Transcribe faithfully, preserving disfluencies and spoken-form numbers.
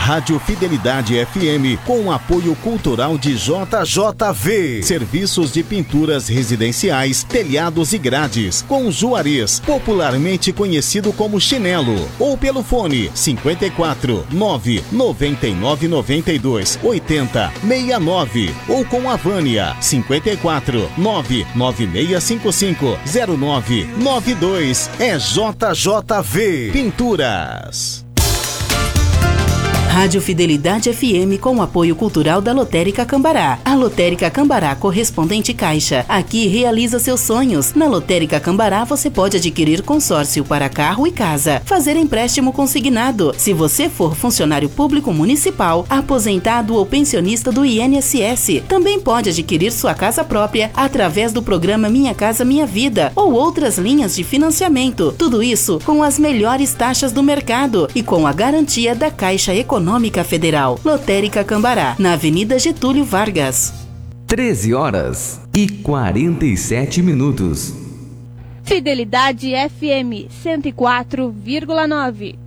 Rádio Fidelidade F M com apoio cultural de J J V. Serviços de pinturas residenciais, telhados e grades, com Juarez, popularmente conhecido como Chinelo, ou pelo fone cinquenta e quatro, nove noventa e nove noventa e dois, oitenta, sessenta e nove, ou com a Vânia cinquenta e quatro, nove nove seis cinco cinco, zero nove nove dois. É J J V Pinturas. Rádio Fidelidade F M com apoio cultural da Lotérica Cambará. A Lotérica Cambará Correspondente Caixa. Aqui realiza seus sonhos. Na Lotérica Cambará você pode adquirir consórcio para carro e casa, fazer empréstimo consignado. Se você for funcionário público municipal, aposentado ou pensionista do I N S S, também pode adquirir sua casa própria através do programa Minha Casa Minha Vida ou outras linhas de financiamento. Tudo isso com as melhores taxas do mercado e com a garantia da Caixa Econômica Econômica Federal. Lotérica Cambará, na Avenida Getúlio Vargas. treze horas e quarenta e sete minutos. Fidelidade F M cento e quatro vírgula nove.